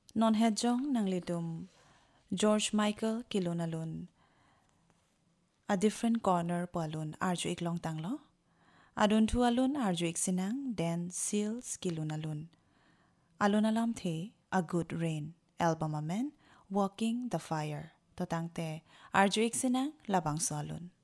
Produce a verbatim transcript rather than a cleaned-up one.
Non hedjong nang litum George Michael kilunalun. A different corner palun arju iklong tanglo. Adun tu alun arju iksinang den seals kilunalun. Alun alam the A Good Rain album amen Walking the Fire. Totangte arju iksinang labang so alun.